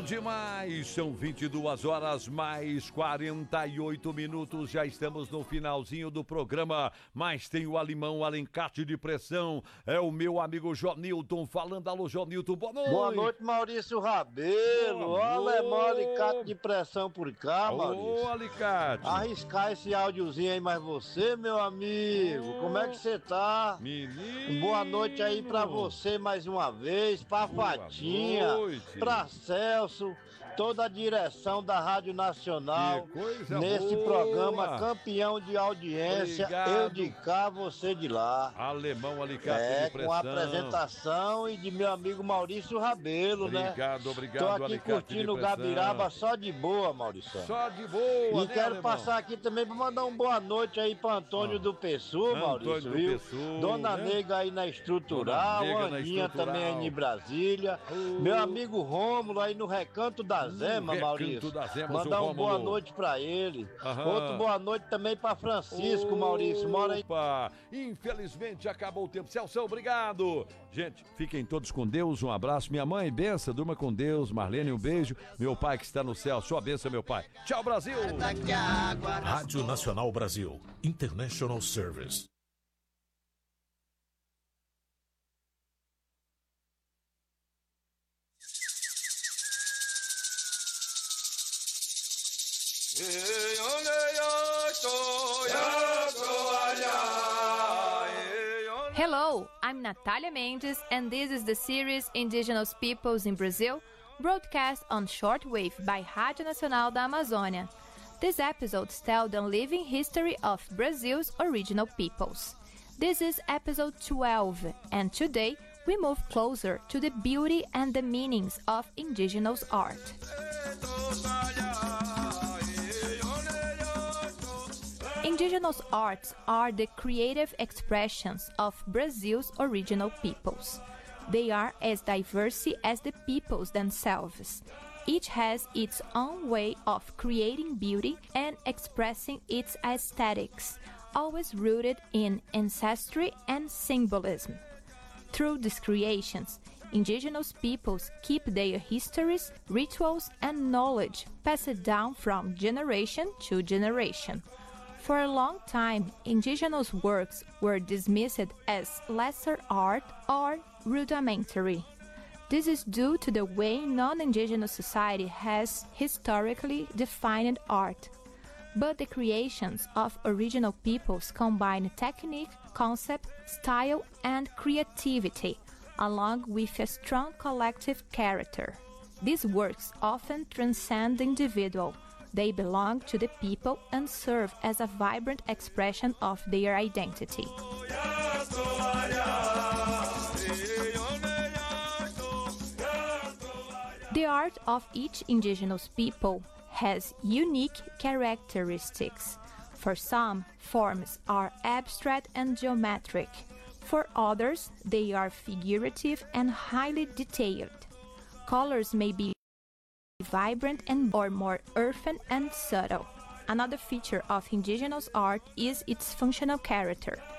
demais, são 22 horas mais 48 minutos, já estamos no finalzinho do programa, mas tem o alemão Alicate de Pressão, é o meu amigo Jonilton falando. Alô, Jonilton, boa noite. Boa noite, Maurício Rabelo, o alemão Alicate de Pressão por cá, Maurício. Ô, Alicate. Arriscar esse áudiozinho aí, mas você, meu amigo, como é que você tá? Menino. Boa noite aí pra você mais uma vez, pra Fatinha, pra Celso, toda a direção da Rádio Nacional, nesse programa campeão de audiência. Obrigado. Eu de cá, você de lá. Alemão Alicate de Pressão. Com a apresentação e de meu amigo Maurício Rabelo, obrigado, né? Tô aqui Alicate curtindo o Gabiraba só de boa, Maurício. Só de boa, E quero passar aqui também pra mandar uma boa noite aí pra Antônio do Pessu, Maurício, viu? Dona Nega aí na Estrutural, Aninha também aí em Brasília. Meu amigo Rômulo aí no Recanto da Zema, Maurício. Mandar uma boa noite pra ele. Outro boa noite também pra Francisco, Maurício. Mora aí. Infelizmente acabou o tempo. Celso, obrigado. Gente, fiquem todos com Deus. Um abraço. Minha mãe, benção, durma com Deus. Marlene, um beijo. Meu pai que está no céu, sua bênção, meu pai. Tchau, Brasil. Rádio Nacional Brasil, International Service. Hello, I'm Natalia Mendes, and this is the series Indigenous Peoples in Brazil, broadcast on shortwave by Rádio Nacional da Amazônia. These episodes tell the living history of Brazil's original peoples. This is episode 12, and today we move closer to the beauty and the meanings of indigenous art. Indigenous arts are the creative expressions of Brazil's original peoples. They are as diverse as the peoples themselves. Each has its own way of creating beauty and expressing its aesthetics, always rooted in ancestry and symbolism. Through these creations, indigenous peoples keep their histories, rituals, and knowledge passed down from generation to generation. For a long time, indigenous works were dismissed as lesser art or rudimentary. This is due to the way non-indigenous society has historically defined art. But the creations of original peoples combine technique, concept, style, and creativity, along with a strong collective character. These works often transcend the individual. They belong to the people and serve as a vibrant expression of their identity. The art of each indigenous people has unique characteristics. For some, forms are abstract and geometric. For others, they are figurative and highly detailed. Colors may be vibrant and or more earthen and subtle. Another feature of indigenous art is its functional character.